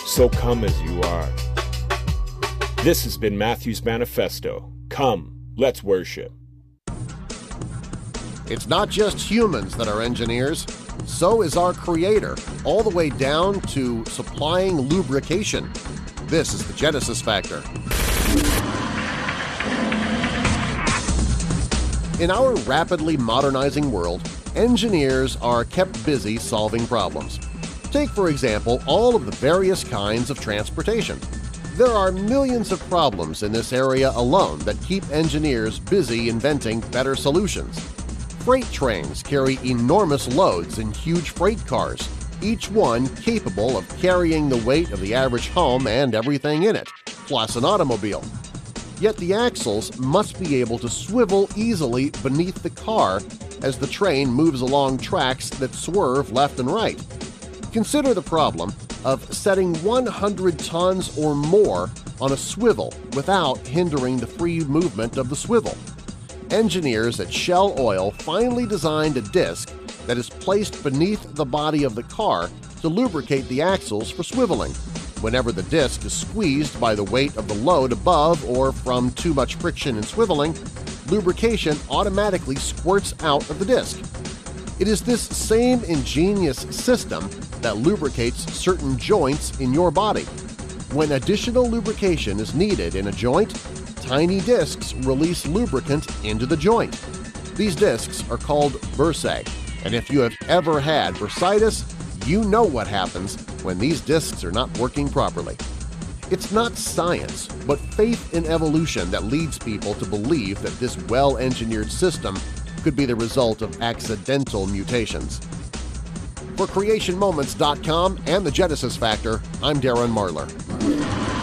So come as you are. This has been Matthew's Manifesto. Come, let's worship. It's not just humans that are engineers. So is our Creator, all the way down to supplying lubrication. This is the Genesis Factor. In our rapidly modernizing world, engineers are kept busy solving problems. Take, for example, all of the various kinds of transportation. There are millions of problems in this area alone that keep engineers busy inventing better solutions. Freight trains carry enormous loads in huge freight cars, each one capable of carrying the weight of the average home and everything in it, plus an automobile. Yet the axles must be able to swivel easily beneath the car as the train moves along tracks that swerve left and right. Consider the problem of setting 100 tons or more on a swivel without hindering the free movement of the swivel. Engineers at Shell Oil finally designed a disc that is placed beneath the body of the car to lubricate the axles for swiveling. Whenever the disc is squeezed by the weight of the load above or from too much friction in swiveling, lubrication automatically squirts out of the disc. It is this same ingenious system that lubricates certain joints in your body. When additional lubrication is needed in a joint, tiny discs release lubricant into the joint. These discs are called bursae, and if you have ever had bursitis, you know what happens when these discs are not working properly. It's not science, but faith in evolution that leads people to believe that this well-engineered system could be the result of accidental mutations. For CreationMoments.com and the Genesis Factor, I'm Darren Marlar.